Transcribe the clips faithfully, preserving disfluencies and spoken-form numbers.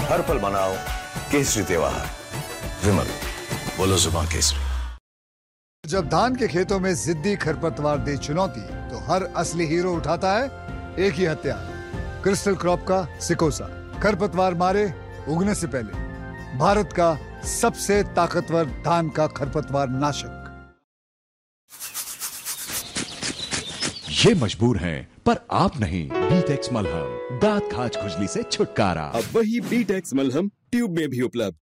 हर पल मनाओ केसरी त्योहार। विमल, बोलो जुबान केसरी। जब धान के खेतों में जिद्दी खरपतवार दे चुनौती, तो हर असली हीरो उठाता है एक ही हथियार, क्रिस्टल क्रॉप का सिकोसा। खरपतवार मारे उगने से पहले भारत का सबसे ताकतवर धान का खरपतवार नाशक। ये मजबूर हैं, पर आप नहीं। बीटेक्स मलहम, दांत खाज खुजली से छुटकारा। अब वही बीटेक्स मलहम ट्यूब में भी उपलब्ध।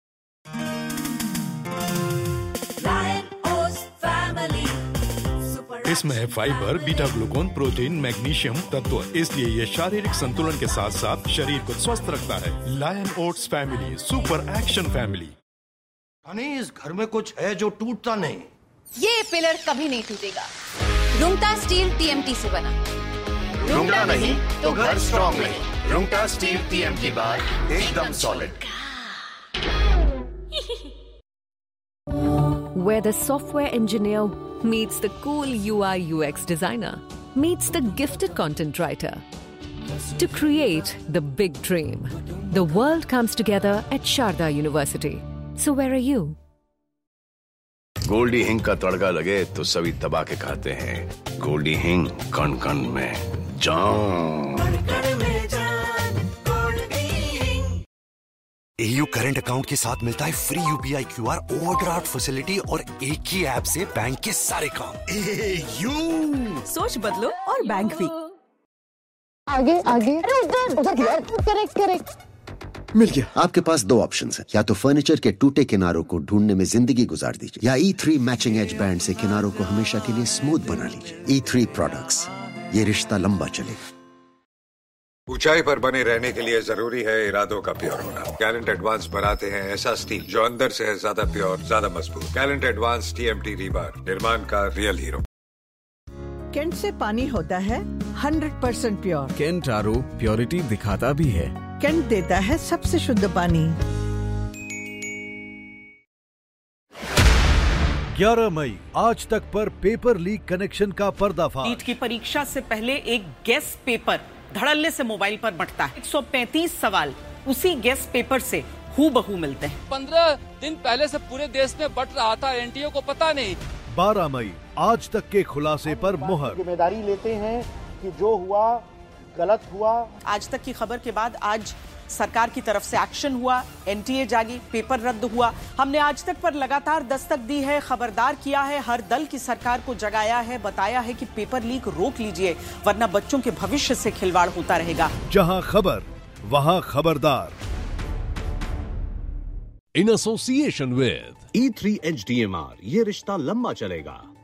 इसमें है fibre, beta Glucon, protein, magnesium तत्व, इसलिए ये शारीरिक संतुलन के साथ साथ शरीर को स्वस्थ रखता है। Lion oats family, super action family. इस घर में कुछ है जो टूटता नहीं। ये पिलर कभी नहीं टूटेगा। रुंगटा स्टील टीएमटी से बना। रुंगटा नहीं तो घर स्ट्रॉन्ग नहीं। रुंगटा स्टील टीएमटी बार एकदम solid. Where the software engineer meets the cool U I U X designer, meets the gifted content writer. To create the big dream, the world comes together at Sharda University. So where are you? Goldy हिंग का तड़का लगे तो सभी दबा के खाते हैं। गोल्डी हिंग, कण कण में जान। एयू करंट अकाउंट के साथ मिलता है free UPI QR, overdraft facility और एक ही ऐप से बैंक के सारे काम। एयू, सोच बदलो और बैंक भी। आगे आगे करेक्ट करेक्ट। मिल गया। आपके पास दो ऑप्शंस हैं, या तो फर्नीचर के टूटे किनारों को ढूंढने में जिंदगी गुजार दीजिए, या ई थ्री मैचिंग एज बैंड से किनारों को हमेशा के लिए स्मूथ बना लीजिए। ई थ्री प्रोडक्ट्स, ये रिश्ता लंबा चलेगा। ऊंचाई पर बने रहने के लिए जरूरी है इरादों का प्योर होना। गैलेंट एडवांस बनाते हैं ऐसा स्टील जो अंदर से है ज्यादा प्योर, ज्यादा मजबूत। गैलेंट एडवांस टीएमटी रीबार, निर्माण का रियल हीरो। केंट से पानी होता है hundred percent pure. Kent RO purity दिखाता भी है। केंट देता है सबसे शुद्ध पानी। ग्यारह मई आज तक पर पेपर लीक कनेक्शन का पर्दाफाश। नीट की परीक्षा से पहले एक गेस पेपर धड़ल्ले से मोबाइल पर बंटता है। एक सौ पैंतीस सवाल उसी गेस पेपर से हूबहू मिलते हैं। पंद्रह दिन पहले से पूरे देश में बंट रहा था, एनटीए को पता नहीं। बारह मई आज तक के खुलासे पर मुहर। जिम्मेदारी लेते हैं कि जो हुआ गलत हुआ। आज तक की खबर के बाद आज सरकार की तरफ से एक्शन हुआ, एनटीए जागी, पेपर रद्द हुआ। हमने आज तक पर लगातार दस्तक दी है, खबरदार किया है, हर दल की सरकार को जगाया है, बताया है कि पेपर लीक रोक लीजिए वरना बच्चों के भविष्य से खिलवाड़ होता रहेगा। जहां खबर वहां खबरदार। In association with E three H D M R, ये रिश्ता लंबा चलेगा।